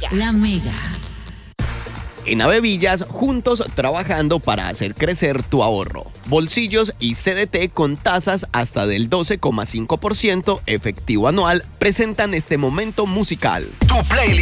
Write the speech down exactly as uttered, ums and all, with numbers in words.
La Mega. En Avevillas, juntos trabajando para hacer crecer tu ahorro. Bolsillos y C D T con tasas hasta del doce coma cinco por ciento efectivo anual presentan este momento musical. Tu playlist.